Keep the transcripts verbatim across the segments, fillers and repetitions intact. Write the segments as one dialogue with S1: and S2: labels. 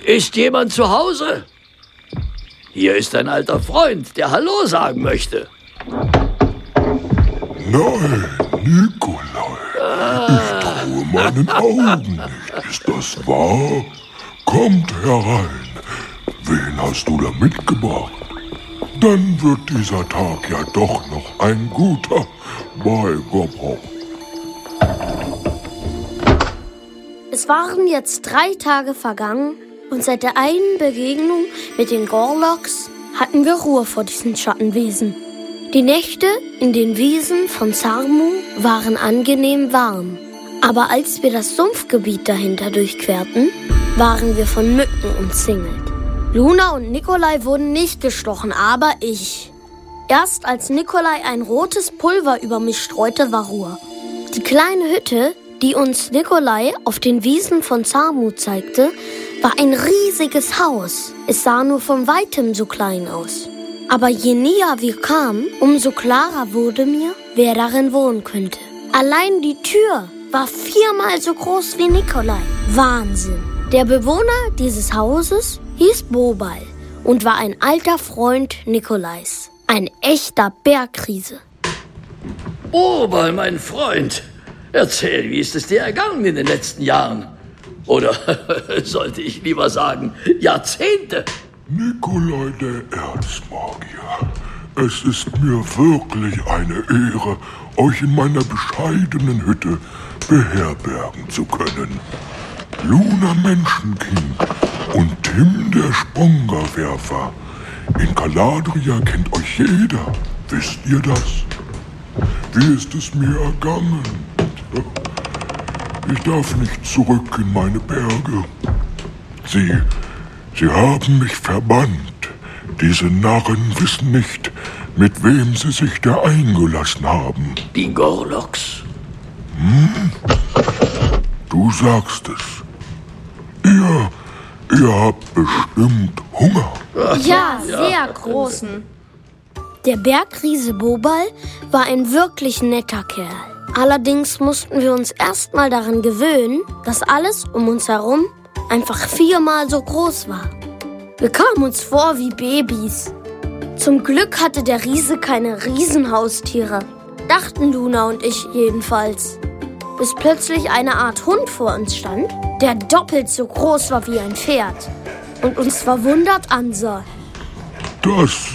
S1: Ist jemand zu Hause? Hier ist ein alter Freund, der Hallo sagen möchte.
S2: Nein, Nikolai. Ah. Ich traue meinen Augen nicht. Ist das wahr? Kommt herein. Wen hast du da mitgebracht? Dann wird dieser Tag ja doch noch ein guter bei Bob.
S3: Es waren jetzt drei Tage vergangen und seit der einen Begegnung mit den Gorloks hatten wir Ruhe vor diesen Schattenwesen. Die Nächte in den Wiesen von Zarmu waren angenehm warm. Aber als wir das Sumpfgebiet dahinter durchquerten, waren wir von Mücken umzingelt. Luna und Nikolai wurden nicht gestochen, aber ich. Erst als Nikolai ein rotes Pulver über mich streute, war Ruhe. Die kleine Hütte, die uns Nikolai auf den Wiesen von Zarmu zeigte, war ein riesiges Haus. Es sah nur von weitem so klein aus. Aber je näher wir kamen, umso klarer wurde mir, wer darin wohnen könnte. Allein die Tür war viermal so groß wie Nikolai. Wahnsinn! Der Bewohner dieses Hauses hieß Bobal und war ein alter Freund Nikolais. Ein echter Bergriese.
S1: Bobal, mein Freund, erzähl, wie ist es dir ergangen in den letzten Jahren? Oder sollte ich lieber sagen, Jahrzehnte?
S2: Nikolai der Erzmagier, es ist mir wirklich eine Ehre, euch in meiner bescheidenen Hütte beherbergen zu können. Luna Menschenkind und Tim der Spongerwerfer. In Caladria kennt euch jeder, wisst ihr das? Wie ist es mir ergangen? Ich darf nicht zurück in meine Berge. Sie, sie haben mich verbannt. Diese Narren wissen nicht, mit wem sie sich da eingelassen haben.
S1: Die Gorloks.
S2: Hm? Du sagst es. Ihr, ihr habt bestimmt Hunger.
S3: Ja, sehr großen. Der Bergriese Bobal war ein wirklich netter Kerl. Allerdings mussten wir uns erst mal daran gewöhnen, dass alles um uns herum einfach viermal so groß war. Wir kamen uns vor wie Babys. Zum Glück hatte der Riese keine Riesenhaustiere, dachten Luna und ich jedenfalls. Bis plötzlich eine Art Hund vor uns stand, der doppelt so groß war wie ein Pferd und uns verwundert ansah.
S2: Das,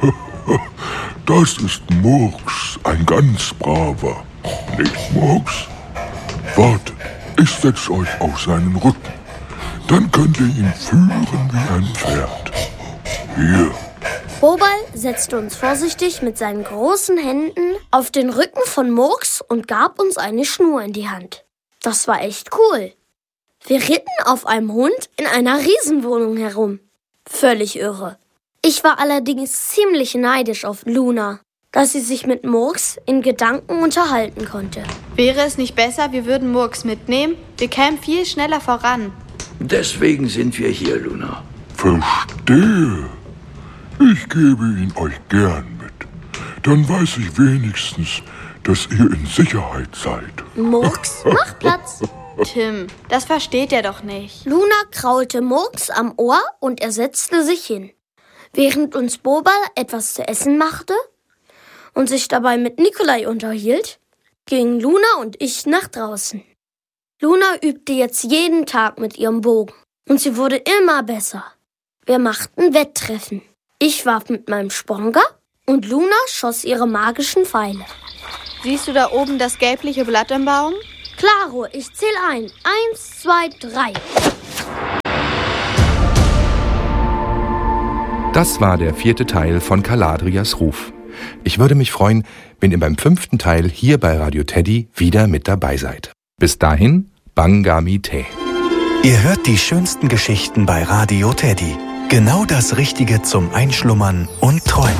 S2: das ist Murks, ein ganz braver. Nicht, Murks? Wartet, ich setz euch auf seinen Rücken. Dann könnt ihr ihn führen wie ein Pferd. Hier.
S3: Bobal setzte uns vorsichtig mit seinen großen Händen auf den Rücken von Murks und gab uns eine Schnur in die Hand. Das war echt cool. Wir ritten auf einem Hund in einer Riesenwohnung herum. Völlig irre. Ich war allerdings ziemlich neidisch auf Luna, dass sie sich mit Murks in Gedanken unterhalten konnte.
S4: Wäre es nicht besser, wir würden Murks mitnehmen? Wir kämen viel schneller voran.
S1: Deswegen sind wir hier, Luna.
S2: Verstehe. Ich gebe ihn euch gern mit. Dann weiß ich wenigstens, dass ihr in Sicherheit seid.
S3: Murks, mach Platz.
S4: Tim, das versteht er doch nicht.
S3: Luna kraulte Murks am Ohr und er setzte sich hin. Während uns Bobal etwas zu essen machte und sich dabei mit Nikolai unterhielt, gingen Luna und ich nach draußen. Luna übte jetzt jeden Tag mit ihrem Bogen und sie wurde immer besser. Wir machten Wetttreffen. Ich warf mit meinem Sponger und Luna schoss ihre magischen Pfeile.
S4: Siehst du da oben das gelbliche Blatt im Baum?
S3: Klaro, ich zähle ein. Eins, zwei, drei.
S5: Das war der vierte Teil von Caladrias Ruf. Ich würde mich freuen, wenn ihr beim fünften Teil hier bei Radio Teddy wieder mit dabei seid. Bis dahin, Bangami Te.
S6: Ihr hört die schönsten Geschichten bei Radio Teddy. Genau das Richtige zum Einschlummern und Träumen.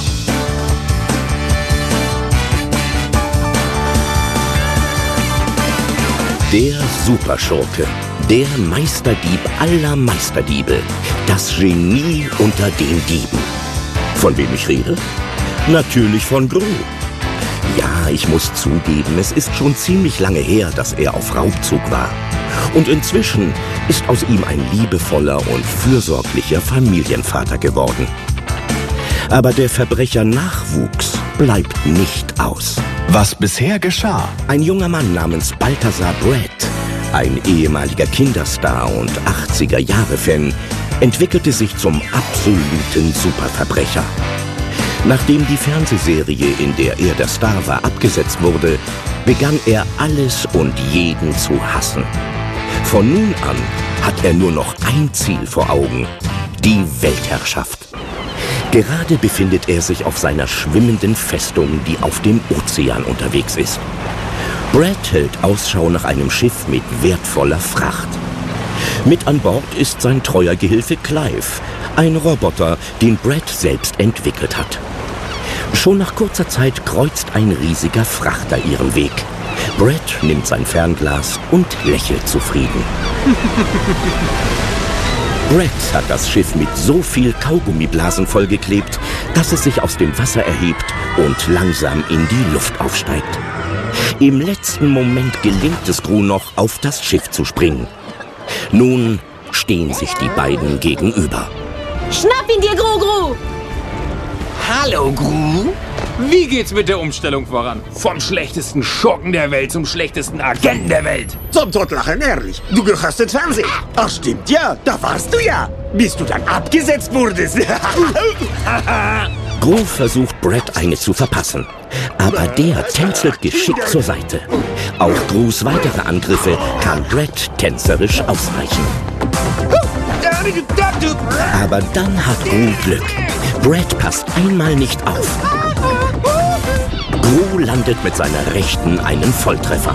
S7: Der Superschurke, der Meisterdieb aller Meisterdiebe, das Genie unter den Dieben. Von wem ich rede? Natürlich von Gru. Ja, ich muss zugeben, es ist schon ziemlich lange her, dass er auf Raubzug war. Und inzwischen ist aus ihm ein liebevoller und fürsorglicher Familienvater geworden. Aber der Verbrecher-Nachwuchs bleibt nicht aus.
S6: Was bisher geschah?
S7: Ein junger Mann namens Balthazar Brett, ein ehemaliger Kinderstar und achtziger-Jahre-Fan, entwickelte sich zum absoluten Superverbrecher. Nachdem die Fernsehserie, in der er der Star war, abgesetzt wurde, begann er alles und jeden zu hassen. Von nun an hat er nur noch ein Ziel vor Augen: die Weltherrschaft. Gerade befindet er sich auf seiner schwimmenden Festung, die auf dem Ozean unterwegs ist. Brett hält Ausschau nach einem Schiff mit wertvoller Fracht. Mit an Bord ist sein treuer Gehilfe Clive, ein Roboter, den Brett selbst entwickelt hat. Schon nach kurzer Zeit kreuzt ein riesiger Frachter ihren Weg. Brett nimmt sein Fernglas und lächelt zufrieden. Brett hat das Schiff mit so viel Kaugummiblasen vollgeklebt, dass es sich aus dem Wasser erhebt und langsam in die Luft aufsteigt. Im letzten Moment gelingt es Gru noch, auf das Schiff zu springen. Nun stehen sich die beiden gegenüber.
S8: Schnapp ihn dir, Gru Gru!
S9: Hallo, Gru. Wie geht's mit der Umstellung voran? Vom schlechtesten Schurken der Welt zum schlechtesten Agenten der Welt.
S10: Zum Totlachen, ehrlich. Du gehörst ins Fernsehen. Ach, stimmt ja. Da warst du ja. Bis du dann abgesetzt wurdest.
S7: Gru versucht, Brett eine zu verpassen. Aber der tänzelt geschickt zur Seite. Auf Grus weitere Angriffe kann Brett tänzerisch ausweichen. Aber dann hat Gru Glück. Brett passt einmal nicht auf. Gru landet mit seiner Rechten einen Volltreffer.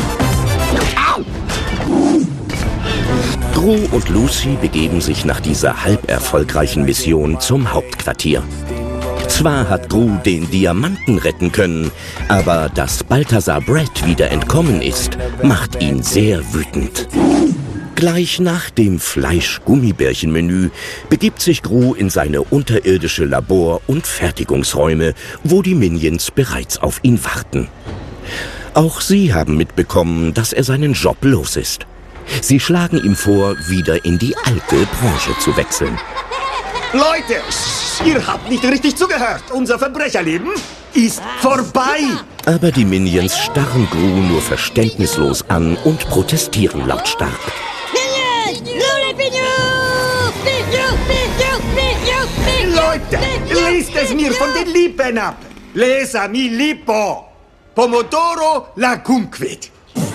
S7: Gru und Lucy begeben sich nach dieser halb erfolgreichen Mission zum Hauptquartier. Zwar hat Gru den Diamanten retten können, aber dass Balthazar Brett wieder entkommen ist, macht ihn sehr wütend. Gleich nach dem Fleisch-Gummibärchen-Menü begibt sich Gru in seine unterirdische Labor- und Fertigungsräume, wo die Minions bereits auf ihn warten. Auch sie haben mitbekommen, dass er seinen Job los ist. Sie schlagen ihm vor, wieder in die alte Branche zu wechseln.
S10: Leute, ihr habt nicht richtig zugehört. Unser Verbrecherleben ist vorbei.
S7: Aber die Minions starren Gru nur verständnislos an und protestieren lautstark.
S10: Leute, lest es mir von den Lippen ab. Lesa mi lipo. Pomodoro la kumquit.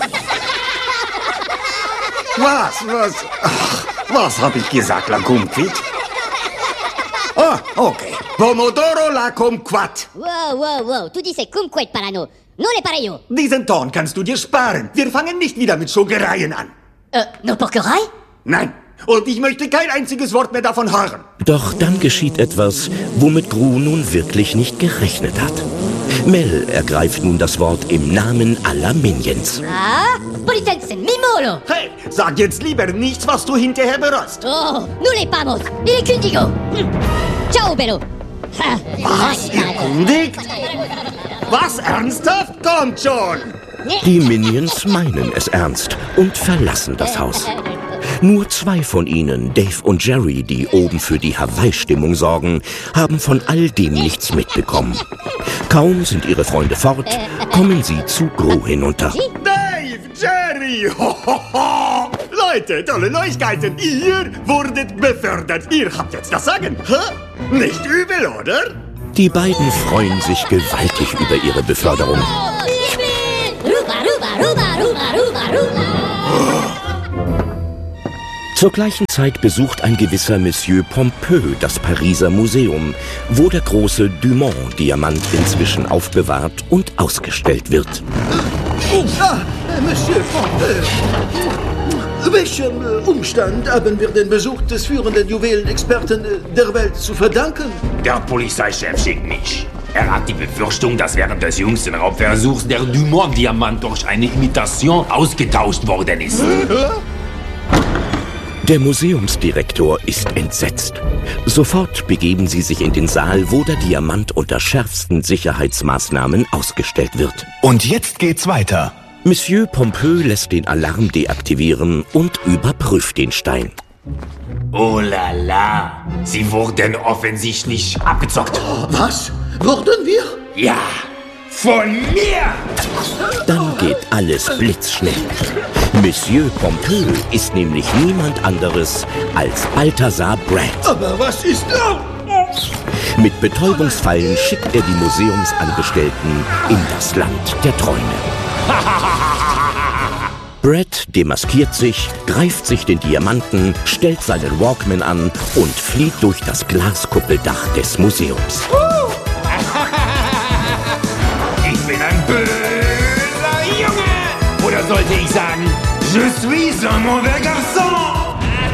S10: Was, was, ach, was hab ich gesagt, la kumquit? Ah, okay. Pomodoro la kumquat.
S11: Wow, wow, wow. Tu dices kumquat, Parano. Non le pareillo.
S10: Diesen Ton kannst du dir sparen. Wir fangen nicht wieder mit Schogereien an.
S11: Äh, no Pokerei?
S10: Nein. Und ich möchte kein einziges Wort mehr davon hören.
S7: Doch dann geschieht etwas, womit Gru nun wirklich nicht gerechnet hat. Mel ergreift nun das Wort im Namen aller Minions.
S11: Ah, Politensen, Mimolo!
S10: Hey, sag jetzt lieber nichts, was du hinterher bereust.
S11: Oh, nous les pamos, il est Kündigo. Hm. Ciao, Bello.
S10: Was? Ihr kündigt? Was? Ernsthaft? Kommt schon!
S7: Die Minions meinen es ernst und verlassen das Haus. Nur zwei von ihnen, Dave und Jerry, die oben für die Hawaii-Stimmung sorgen, haben von all dem nichts mitbekommen. Kaum sind ihre Freunde fort, kommen sie zu Gru hinunter.
S10: Dave, Jerry! Ho, ho, ho. Leute, tolle Neuigkeiten. Ihr wurdet befördert. Ihr habt jetzt das Sagen. Hä? Nicht übel, oder?
S7: Die beiden freuen sich gewaltig über ihre Beförderung. Zur gleichen Zeit besucht ein gewisser Monsieur Pompeux das Pariser Museum, wo der große Dumont-Diamant inzwischen aufbewahrt und ausgestellt wird.
S12: Ah, Monsieur Pompeux. Welchem Umstand haben wir den Besuch des führenden Juwelenexperten der Welt zu verdanken?
S9: Der Polizeichef schickt mich. Er hat die Befürchtung, dass während des jüngsten Raubversuchs der Dumont-Diamant durch eine Imitation ausgetauscht worden ist.
S7: Der Museumsdirektor ist entsetzt. Sofort begeben sie sich in den Saal, wo der Diamant unter schärfsten Sicherheitsmaßnahmen ausgestellt wird.
S6: Und jetzt geht's weiter.
S7: Monsieur Pompeux lässt den Alarm deaktivieren und überprüft den Stein.
S9: Oh la la, Sie wurden offensichtlich abgezockt.
S12: Was? Wurden wir?
S9: Ja, von mir!
S7: Dann geht alles blitzschnell. Monsieur Pompeux ist nämlich niemand anderes als Balthasar Brett.
S12: Aber was ist da?
S7: Mit Betäubungsfallen schickt er die Museumsangestellten in das Land der Träume. Brett demaskiert sich, greift sich den Diamanten, stellt seinen Walkman an und flieht durch das Glaskuppeldach des Museums.
S9: Ich bin ein böser Junge! Oder sollte ich sagen, je suis un mauvais garçon!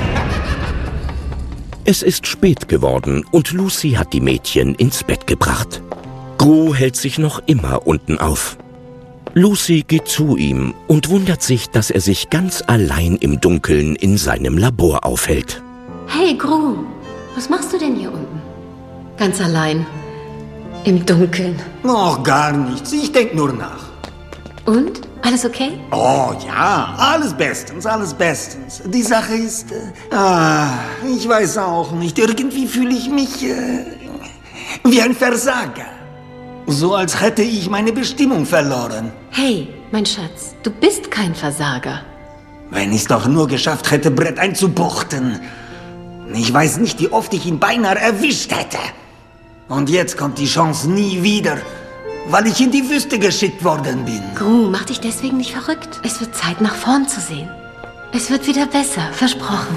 S7: Es ist spät geworden und Lucy hat die Mädchen ins Bett gebracht. Gru hält sich noch immer unten auf. Lucy geht zu ihm und wundert sich, dass er sich ganz allein im Dunkeln in seinem Labor aufhält.
S13: Hey Gru, was machst du denn hier unten? Ganz allein. Im Dunkeln.
S10: Oh, gar nichts. Ich denk nur nach.
S13: Und? Alles okay?
S10: Oh ja, alles bestens, alles bestens. Die Sache ist, äh, ah, ich weiß auch nicht, irgendwie fühle ich mich äh, wie ein Versager. So als hätte ich meine Bestimmung verloren.
S13: Hey, mein Schatz, du bist kein Versager.
S10: Wenn ich es doch nur geschafft hätte, Brett einzubuchten. Ich weiß nicht, wie oft ich ihn beinahe erwischt hätte. Und jetzt kommt die Chance nie wieder, weil ich in die Wüste geschickt worden bin.
S13: Gru, mach dich deswegen nicht verrückt. Es wird Zeit, nach vorn zu sehen. Es wird wieder besser, versprochen.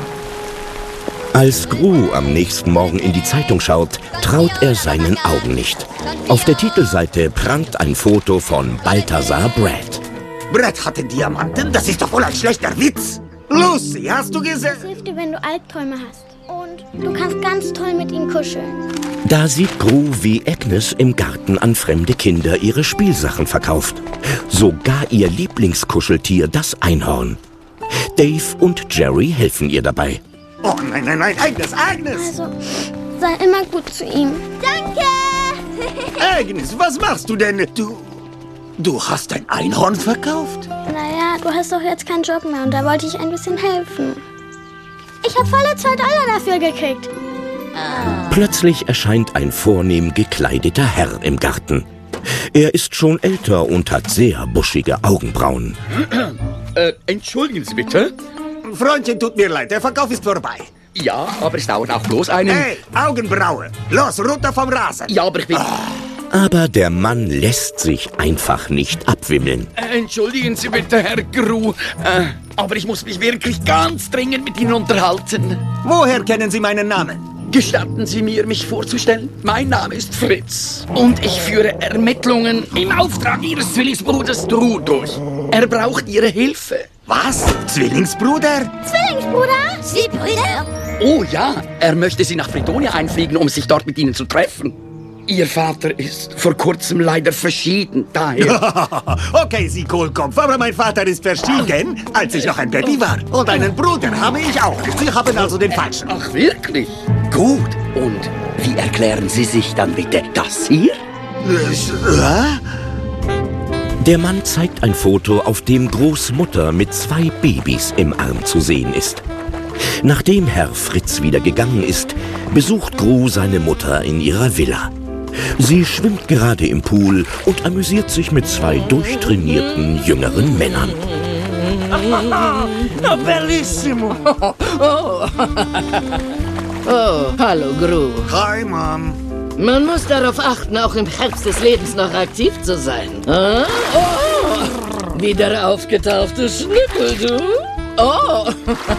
S7: Als Gru am nächsten Morgen in die Zeitung schaut, traut er seinen Augen nicht. Auf der Titelseite prangt ein Foto von Balthasar Brett.
S10: Brett hatte Diamanten? Das ist doch wohl ein schlechter Witz. Lucy, hast du gesehen?
S3: Es hilft dir, wenn du Albträume hast. Und du kannst ganz toll mit ihm kuscheln.
S7: Da sieht Gru, wie Agnes im Garten an fremde Kinder ihre Spielsachen verkauft. Sogar ihr Lieblingskuscheltier, das Einhorn. Dave und Jerry helfen ihr dabei.
S10: Oh nein, nein, nein, Agnes, Agnes!
S3: Also, sei immer gut zu ihm.
S11: Danke!
S10: Agnes, was machst du denn? Du, du hast ein Einhorn verkauft?
S3: Naja, du hast doch jetzt keinen Job mehr und da wollte ich ein bisschen helfen. Ich habe volle zwei Dollar dafür gekriegt.
S7: Plötzlich erscheint ein vornehm gekleideter Herr im Garten. Er ist schon älter und hat sehr buschige Augenbrauen.
S14: Äh, entschuldigen Sie bitte?
S10: Freundchen, tut mir leid, der Verkauf ist vorbei.
S14: Ja, aber es dauert auch bloß einen...
S10: Hey, Augenbraue! Los, runter vom Rasen!
S14: Ja, aber ich bin...
S7: Aber der Mann lässt sich einfach nicht abwimmeln.
S14: Äh, entschuldigen Sie bitte, Herr Gru, äh, aber ich muss mich wirklich ganz dringend mit Ihnen unterhalten.
S10: Woher kennen Sie meinen Namen?
S14: Gestatten Sie mir, mich vorzustellen? Mein Name ist Fritz und ich führe Ermittlungen im Auftrag Ihres Zwillingsbruders Drew durch. Er braucht Ihre Hilfe.
S10: Was? Zwillingsbruder?
S3: Zwillingsbruder?
S11: Sie Brüder?
S14: Oh ja, er möchte Sie nach Pretonia einfliegen, um sich dort mit Ihnen zu treffen. Ihr Vater ist vor kurzem leider verschieden, daher...
S10: Okay, Sie Kohlkopf, aber mein Vater ist verschieden, als ich noch ein Baby war. Und einen Bruder habe ich auch. Sie haben also den falschen.
S14: Ach, wirklich? Gut. Und wie erklären Sie sich dann bitte das hier?
S10: Äh?
S7: Der Mann zeigt ein Foto, auf dem Großmutter mit zwei Babys im Arm zu sehen ist. Nachdem Herr Fritz wieder gegangen ist, besucht Gru seine Mutter in ihrer Villa. Sie schwimmt gerade im Pool und amüsiert sich mit zwei durchtrainierten jüngeren Männern.
S15: Oh, bellissimo! Oh. Oh, hallo Gru.
S10: Hi, Mom.
S15: Man muss darauf achten, auch im Herbst des Lebens noch aktiv zu sein. Ah? Oh, wieder aufgetaufte Schnippel, du. Oh.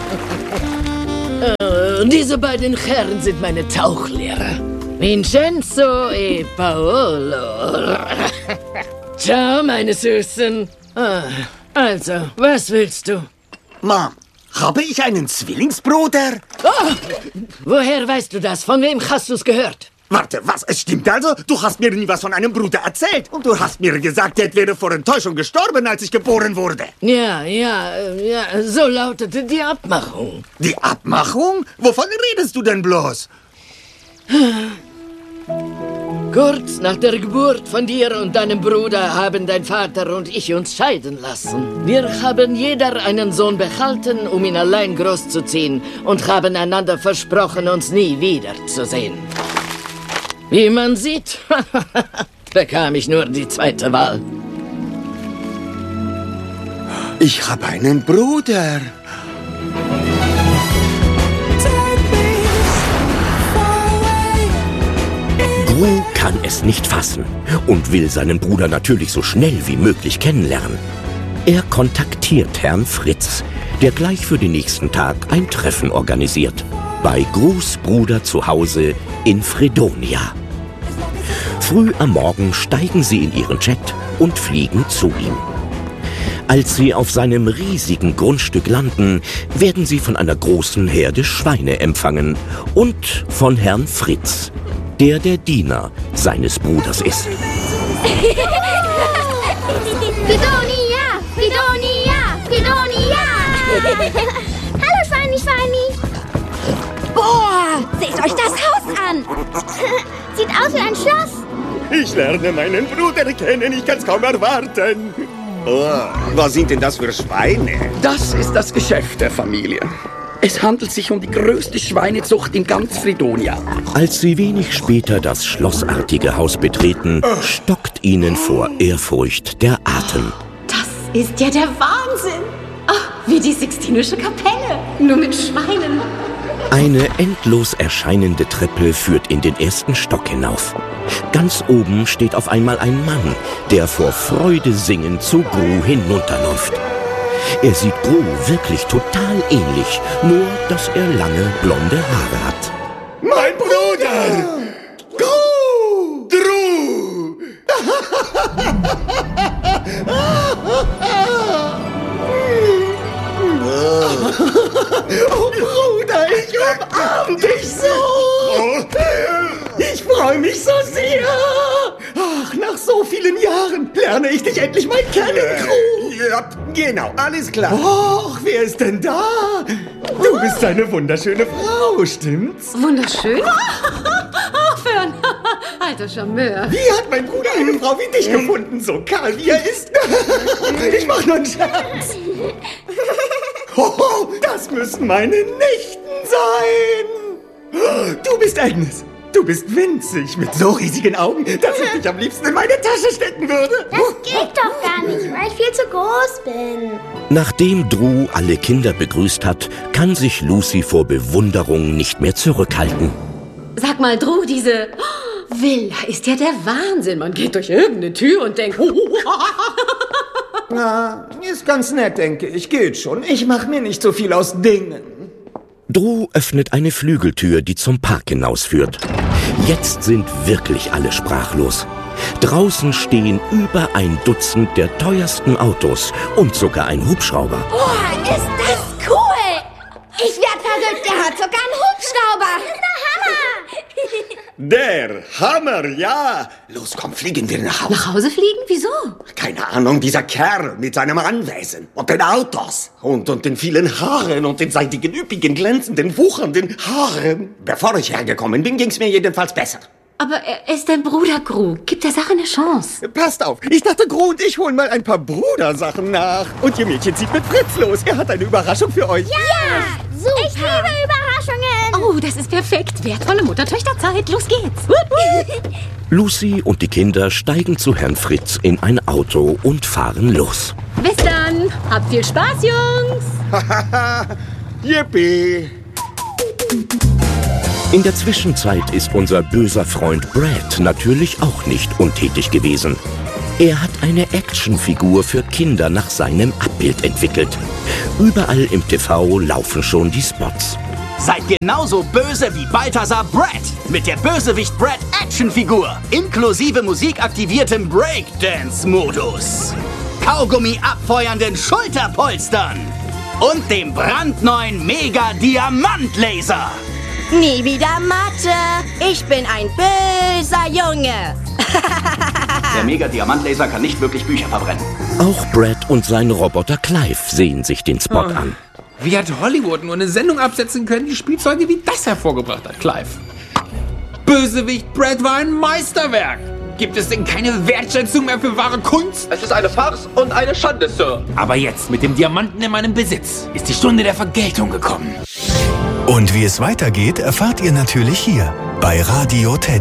S15: Oh, diese beiden Herren sind meine Tauchlehrer. Vincenzo e Paolo. Ciao, meine Süßen. Ah, also, was willst du?
S10: Mom, habe ich einen Zwillingsbruder?
S15: Oh, woher weißt du das? Von wem hast du's gehört?
S10: Warte, was? Es stimmt also? Du hast mir nie was von einem Bruder erzählt. Und du hast mir gesagt, er wäre vor Enttäuschung gestorben, als ich geboren wurde.
S15: Ja, ja, ja, so lautete die Abmachung.
S10: Die Abmachung? Wovon redest du denn bloß?
S15: Kurz nach der Geburt von dir und deinem Bruder haben dein Vater und ich uns scheiden lassen. Wir haben jeder einen Sohn behalten, um ihn allein großzuziehen und haben einander versprochen, uns nie wiederzusehen. Wie man sieht, bekam ich nur die zweite Wahl.
S16: Ich habe einen Bruder.
S7: Gru kann es nicht fassen und will seinen Bruder natürlich so schnell wie möglich kennenlernen. Er kontaktiert Herrn Fritz, der gleich für den nächsten Tag ein Treffen organisiert. Bei Grus Bruder zu Hause in Fredonia. Früh am Morgen steigen sie in ihren Jet und fliegen zu ihm. Als sie auf seinem riesigen Grundstück landen, werden sie von einer großen Herde Schweine empfangen und von Herrn Fritz, der der Diener seines Bruders ist.
S11: Fredonia! Fredonia! Fredonia! Hallo, Schweini, Schweini! Boah, seht euch das Haus an! Sieht aus wie ein Schloss.
S16: Ich lerne meinen Bruder kennen, ich kann's kaum erwarten. Oh, was sind denn das für Schweine?
S14: Das ist das Geschäft der Familie. Es handelt sich um die größte Schweinezucht in ganz Fredonia.
S7: Als sie wenig später das schlossartige Haus betreten, stockt ihnen vor Ehrfurcht der Atem.
S13: Das ist ja der Wahnsinn. Ach, wie die Sixtinische Kapelle, nur mit Schweinen.
S7: Eine endlos erscheinende Treppe führt in den ersten Stock hinauf. Ganz oben steht auf einmal ein Mann, der vor Freude singend zu Gru hinunterläuft. Er sieht Gru wirklich total ähnlich, nur dass er lange blonde Haare hat.
S16: Mein Bruder! Gru! Dru! Oh Bruder, ich umarm dich so! Ich freue mich so sehr! Ach, nach so vielen Jahren lerne ich dich endlich mal kennen, Gru! Ja, genau, alles klar. Och, wer ist denn da? Du bist eine wunderschöne Frau, stimmt's?
S13: Wunderschön? Aufhören! Alter Charmeur.
S16: Wie hat mein Bruder eine Frau wie dich gefunden, so kahl wie er ist? Ich mach nur einen Scherz. Oh, das müssen meine Nichten sein. Du bist Agnes. Du bist winzig, mit so riesigen Augen, dass ich dich am liebsten in meine Tasche stecken würde.
S11: Das geht doch gar nicht, weil ich viel zu groß bin.
S7: Nachdem Dru alle Kinder begrüßt hat, kann sich Lucy vor Bewunderung nicht mehr zurückhalten.
S13: Sag mal, Dru, diese oh, Villa ist ja der Wahnsinn. Man geht durch irgendeine Tür und denkt...
S10: Na, ist ganz nett, denke ich. Geht schon. Ich mache mir nicht so viel aus Dingen.
S7: Dru öffnet eine Flügeltür, die zum Park hinausführt. Jetzt sind wirklich alle sprachlos. Draußen stehen über ein Dutzend der teuersten Autos und sogar ein Hubschrauber.
S11: Boah, ist das cool! Ich werd verrückt, der hat sogar einen Hubschrauber.
S16: Der Hammer, ja. Los, komm, fliegen wir nach Hause.
S13: Nach Hause fliegen? Wieso?
S16: Keine Ahnung, dieser Kerl mit seinem Anwesen und den Autos und, und den vielen Haaren und den seidigen, üppigen, glänzenden, wuchernden Haaren. Bevor ich hergekommen bin, ging's mir jedenfalls besser.
S13: Aber er ist dein Bruder, Gru. Gib der Sache eine Chance.
S16: Passt auf, ich dachte, Gru und ich holen mal ein paar Brudersachen nach. Und ihr Mädchen zieht mit Fritz los. Er hat eine Überraschung für euch.
S11: Ja, ja, super. Ich liebe Überraschungen.
S13: Oh, das ist perfekt. Wertvolle Mutter-Töchter-Zeit. Los geht's.
S7: Lucy und die Kinder steigen zu Herrn Fritz in ein Auto und fahren los.
S13: Bis dann. Habt viel Spaß, Jungs.
S16: Yippie.
S7: In der Zwischenzeit ist unser böser Freund Brad natürlich auch nicht untätig gewesen. Er hat eine Actionfigur für Kinder nach seinem Abbild entwickelt. Überall im T V laufen schon die Spots.
S17: Seid genauso böse wie Balthasar Brad mit der Bösewicht Brad Actionfigur, inklusive musikaktiviertem Breakdance-Modus, Kaugummi abfeuernden Schulterpolstern und dem brandneuen Mega-Diamant-Laser.
S8: Nie wieder Mathe. Ich bin ein böser Junge.
S17: Der Mega-Diamant-Laser kann nicht wirklich Bücher verbrennen.
S7: Auch Brad und sein Roboter Clive sehen sich den Spot oh. an.
S18: Wie hat Hollywood nur eine Sendung absetzen können, die Spielzeuge wie das hervorgebracht hat, Clive? Bösewicht Brad war ein Meisterwerk. Gibt es denn keine Wertschätzung mehr für wahre Kunst?
S19: Es ist eine Farce und eine Schande, Sir.
S9: Aber jetzt, mit dem Diamanten in meinem Besitz, ist die Stunde der Vergeltung gekommen.
S6: Und wie es weitergeht, erfahrt ihr natürlich hier bei Radio Teddy.